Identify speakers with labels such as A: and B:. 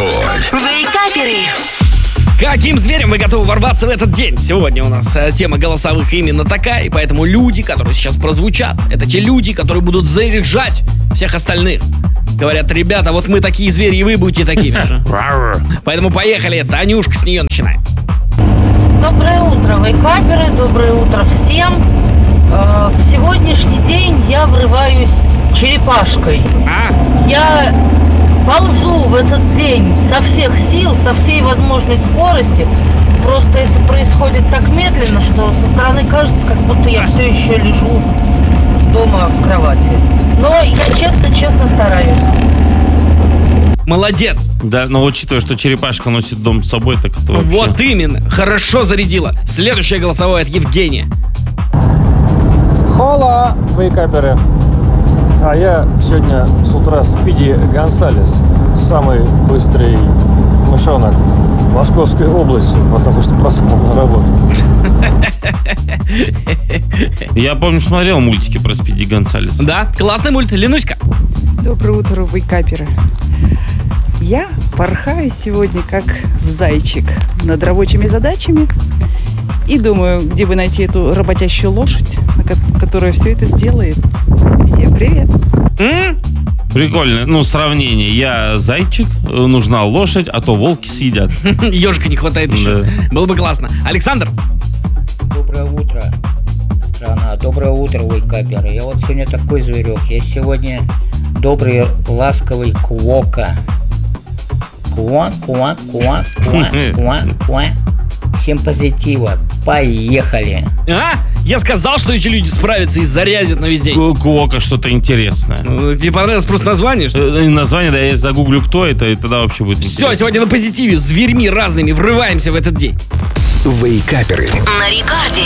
A: Рекорд.
B: Вейкаперы.
C: Каким зверем вы готовы ворваться в этот день? Сегодня у нас тема голосовых именно такая, и поэтому люди, которые сейчас прозвучат, это те люди, которые будут заряжать всех остальных. Говорят, ребята, вот мы такие звери, и вы будете такими же. Поэтому поехали, Танюшка, с нее начинает.
D: Доброе утро, вейкаперы, доброе утро всем. В сегодняшний день я врываюсь черепашкой. Я ползу в этот день со всех сил, со всей возможной скорости. Просто это происходит так медленно, что со стороны кажется, как будто я все еще лежу дома в кровати. Но я честно стараюсь.
C: Молодец.
E: Да, но учитывая, что черепашка носит дом с собой, так это вообще...
C: Вот именно, хорошо зарядила. Следующее голосовое от Евгения.
F: Хола, вейкаперы. А я сегодня с утра Спиди Гонсалес, самый быстрый мышонок Московской области, потому что проспал на работу.
E: Я помню, смотрел мультики про Спиди Гонсалеса.
C: Да, классный мульт. Ленуська.
G: Доброе утро, вейкаперы. Я порхаю сегодня как зайчик над рабочими задачами и думаю, где бы найти эту работящую лошадь, которая все это сделает. Всем привет!
E: Прикольно, сравнение. Я зайчик, нужна лошадь, а то волки съедят.
C: Ежика не хватает еще.
E: Да.
C: Было бы классно. Александр.
H: Доброе утро, страна. Доброе утро, вейкаперы. Я вот сегодня такой зверек. Я сегодня добрый, ласковый квока. Куа. Всем позитива. Поехали.
C: Я сказал, что эти люди справятся и зарядят на весь день.
E: Куока что-то интересное.
C: Тебе понравилось просто название, что ли?
E: Название, да, я загуглю, кто это, и тогда вообще будет интересно.
C: Все, сегодня на позитиве, с зверьми разными врываемся в этот день.
A: Вейкаперы.
B: На рекорде.